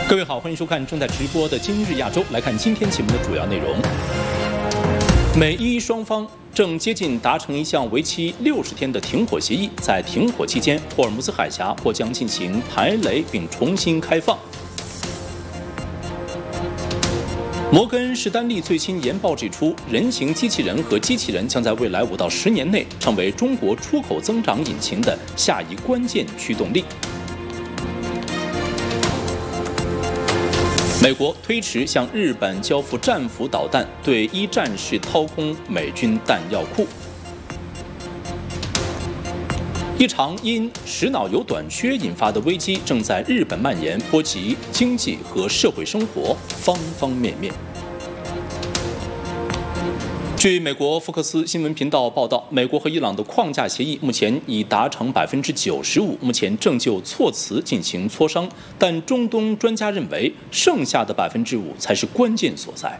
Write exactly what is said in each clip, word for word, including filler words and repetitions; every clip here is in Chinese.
各位好，欢迎收看正在直播的《今日亚洲》。来看今天节目的主要内容：美伊双方正接近达成一项为期六十天的停火协议，在停火期间，霍尔木兹海峡或将进行排雷并重新开放。摩根士丹利最新研报指出，人形机器人和机器人将在未来五到十年内成为中国出口增长引擎的下一关键驱动力。美国推迟向日本交付战斧导弹，对一战时掏空美军弹药库。一场因食脑油短缺引发的危机正在日本蔓延，波及经济和社会生活方方面面。据美国福克斯新闻频道报道，美国和伊朗的框架协议目前已达成百分之九十五，目前正就措辞进行磋商，但中东专家认为，剩下的百分之五才是关键所在。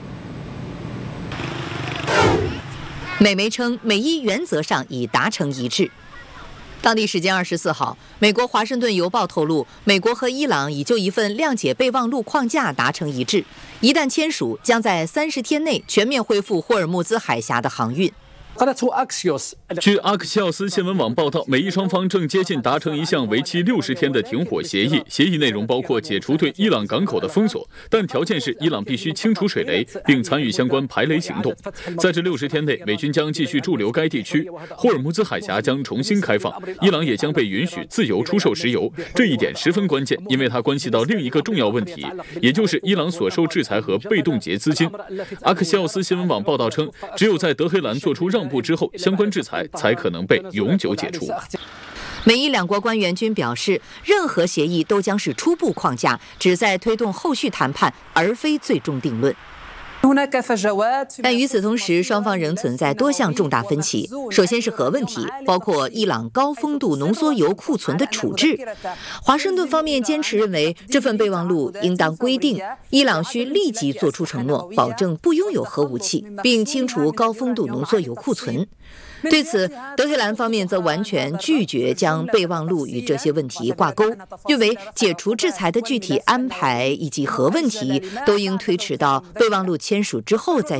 美媒称，美伊原则上已达成一致。当地时间二十四号，美国《华盛顿邮报》透露，美国和伊朗已就一份谅解备忘录框架达成一致，一旦签署，将在三十天内全面恢复霍尔木兹海峡的航运。 据阿克西奥斯新闻网报道，美伊双方正接近达成一项为期六十天的停火协议。协议内容包括解除对伊朗港口的封锁，但条件是伊朗必须清除水雷，并参与相关排雷行动。在这六十天内，美军将继续驻留该地区，霍尔木兹海峡将重新开放，伊朗也将被允许自由出售石油。这一点十分关键，因为它关系到另一个重要问题，也就是伊朗所受制裁和被冻结资金。阿克西奥斯新闻网报道称，只有在德黑兰做出让步之后，相关制裁才可能被永久解除。 美伊两国官员均表示，任何协议都将是初步框架，旨在推动后续谈判，而非最终定论。但与此同时，双方仍存在多项重大分歧。首先是核问题，包括伊朗高丰度浓缩铀库存的处置。华盛顿方面坚持认为，这份备忘录应当规定，伊朗需立即作出承诺，保证不拥有核武器，并清除高丰度浓缩铀库存。对此，德黑兰方面则完全拒绝将备忘录与这些问题挂钩，认为解除制裁的具体安排以及核问题都应推迟到备忘录签署之后再